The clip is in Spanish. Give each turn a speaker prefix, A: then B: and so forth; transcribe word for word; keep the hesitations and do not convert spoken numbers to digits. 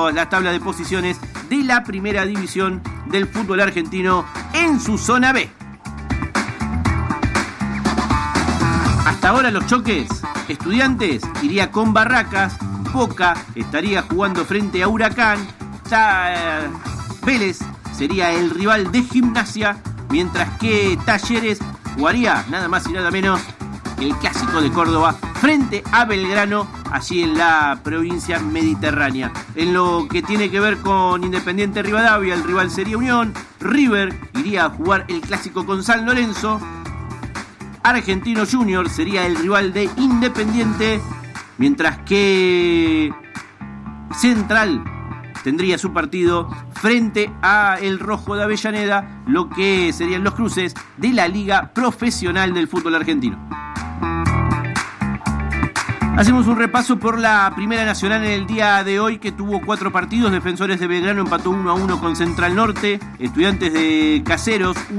A: lo, la tabla de posiciones de la primera división del fútbol argentino en su zona B. Hasta ahora los choques: Estudiantes iría con Barracas, Boca estaría jugando frente a Huracán, Ta- Vélez sería el rival de Gimnasia, mientras que Talleres jugaría nada más y nada menos el clásico de Córdoba frente a Belgrano, allí en la provincia mediterránea. En lo que tiene que ver con Independiente Rivadavia, el rival sería Unión. River iría a jugar el clásico con San Lorenzo. Argentino Junior sería el rival de Independiente, mientras que Central tendría su partido frente a el Rojo de Avellaneda, lo que serían los cruces de la Liga Profesional del Fútbol Argentino. Hacemos un repaso por la Primera Nacional en el día de hoy, que tuvo cuatro partidos. Defensores de Belgrano empató uno a uno con Central Norte. Estudiantes de Caseros